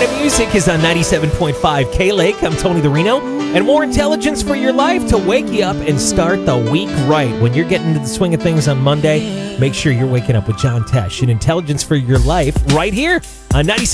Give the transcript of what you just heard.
kind of music is on 97.5 K-Lake. I'm Tony the Reno. And more intelligence for your life to wake you up and start the week right. When you're getting into the swing of things on Monday, make sure you're waking up with John Tesh and intelligence for your life right here on 97.